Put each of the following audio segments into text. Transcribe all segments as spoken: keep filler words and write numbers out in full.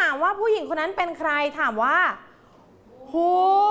ามว่าผู้หญิงคนนั้นเป็นใครถามว่า who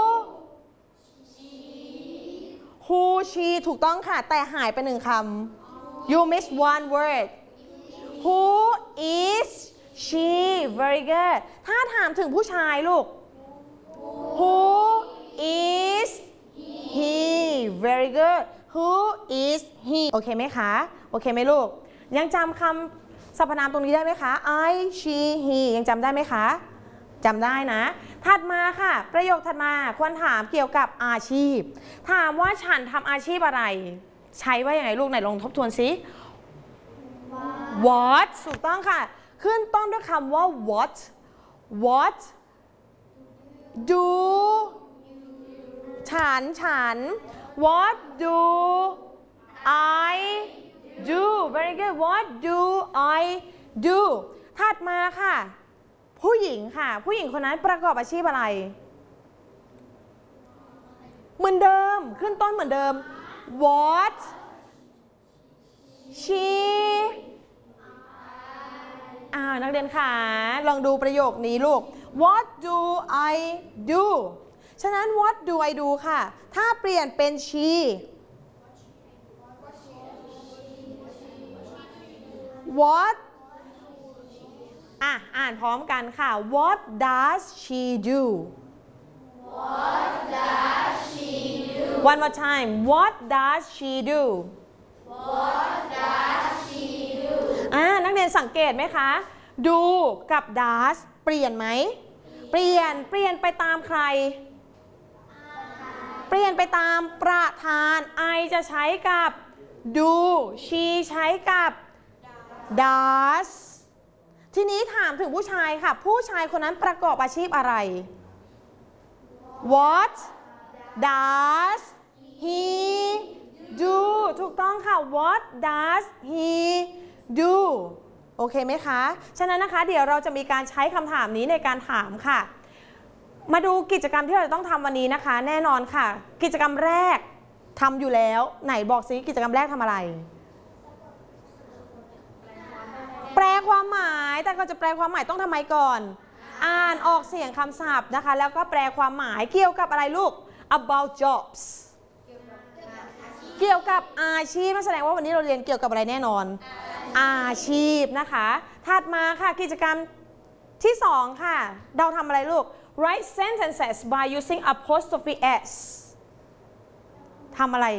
who she ถูกต้องค่ะแต่หายไปหนึ่งคำ you miss one word who is she very good ถ้าถามถึงผู้ชายลูก who is he very good who is he โอเคไหมคะโอเคไหมลูกยังจำคำสรรพนามตรงนี้ได้ไหมคะ I she he ยังจำได้ไหมคะจำได้นะถัดมาค่ะประโยคถัดมาควรถามเกี่ยวกับอาชีพถามว่าฉันทำอาชีพอะไรใช้ว่าอย่างไรลูกไหนลองทบทวนสิ what ถูกต้องค่ะขึ้นต้นด้วยคำว่า what what do ฉันฉัน what do I do very good what do I do ถัดมาค่ะผู้หญิงค่ะผู้หญิงคนนั้นประกอบอาชีพอะไรเหมือนเดิมขึ้นต้นเหมือนเดิม what she อ่านักเรียนค่ะลองดูประโยคนี้ลูก what do I do ฉะนั้น what do I do ค่ะถ้าเปลี่ยนเป็น she what อ่ะอ่านพร้อมกันค่ะ what does she do What does she do one more time what does she do What does she do อ่านักเรียนสังเกตไหมคะ do กับ does เปลี่ยนไหมเปลี่ยนเปลี่ยนไปตามใครเปลี่ยนไปตามประธาน I จะใช้กับ do she ใช้กับ does ทีนี้ถามถึงผู้ชายค่ะผู้ชายคนนั้นประกอบอาชีพอะไร What does he do ถูกต้องค่ะ What does he do โอเคไหมคะฉะนั้นนะคะเดี๋ยวเราจะมีการใช้คำถามนี้ในการถามค่ะมาดูกิจกรรมที่เราจะต้องทำวันนี้นะคะแน่นอนค่ะกิจกรรมแรกทำอยู่แล้วไหนบอกซิกิจกรรมแรกทำอะไรแปลความหมายแต่ก็จะแปลความหมายต้องทำไมก่อนอ่านออกเสียงคำศัพท์นะคะแล้วก็แปลความหมายเกี่ยวกับอะไรลูก about jobs เกี่ยวกับอาชีพแสดงว่าวันนี้เราเรียนเกี่ยวกับอะไรแน่นอนอาชีพนะคะถัดมาค่ะกิจกรรมที่สองค่ะเราทำอะไรลูก write sentences by using apostrophe s ทำอะไร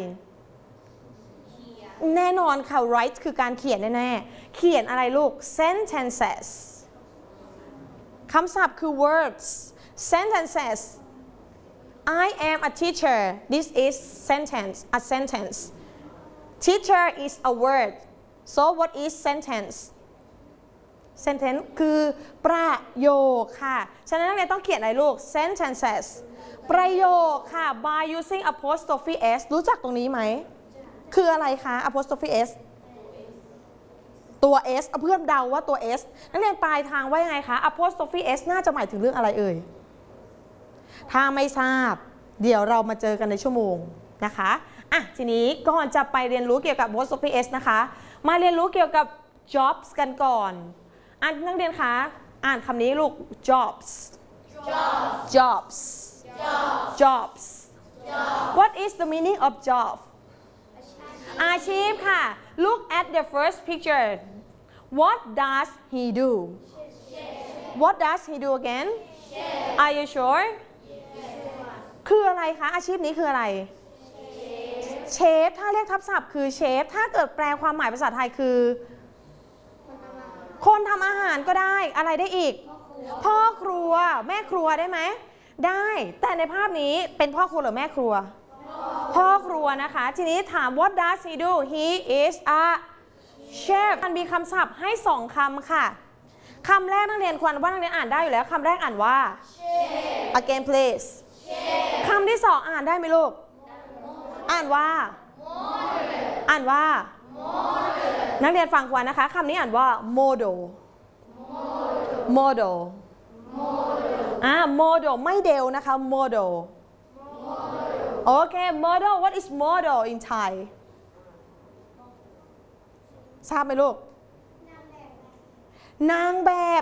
แน่นอนค่ะ write คือการเขียนแน่ๆเขียนอะไรลูก sentences คำศัพท์คือ words sentences I am a teacher this is sentence a sentence teacher is a word so what is sentence sentence คือประโยคค่ะฉะนั้นนักเรียนต้องเขียนอะไรลูก sentences ประโยคค่ะ by using apostrophe s รู้จักตรงนี้ไหมคืออะไรคะ apostrophe s ตัว s เพื่อนเดาว่าตัว s นักเรียนปลายทางว่ายังไงคะ apostrophe s น่าจะหมายถึงเรื่องอะไรเอ่ยถ้าไม่ทราบเดี๋ยวเรามาเจอกันในชั่วโมงนะคะอ่ะทีนี้ก่อนจะไปเรียนรู้เกี่ยวกับ apostrophe s นะคะมาเรียนรู้เกี่ยวกับ jobs กันก่อนอ่านนักเรียนคะอ่านคำนี้ลูก jobs Jobs jobs Jobs jobs what is the meaning of job อาชีพค่ะ look at the first picture what does he do what does he do again are you sure คืออะไรคะอาชีพนี้คืออะไรเชฟถ้าเรียกทับศัพท์คือเชฟถ้าเกิดแปลความหมายภาษาไทยคือคนทำอาหารก็ได้อะไรได้อีกพ่อครัวแม่ครัวได้ไหมได้แต่ในภาพนี้เป็นพ่อครัวหรือแม่ครัวพ่อครัวนะคะทีนี้ถาม what does he do he is a chef มันมีคำศัพท์ให้สองคำค่ะคำแรกนักเรียนควรว่านักเรียนอ่านได้อยู่แล้วคำแรกอ่านว่า again please คำที่สองอ่านได้ไหมลูกอ่านว่าอ่านว่านักเรียนฟังควรนะคะคำนี้อ่านว่า model model อ่า model ไม่เดลนะคะ model โอเค model what is model in Thai ทราบไหมลูกนางแบบ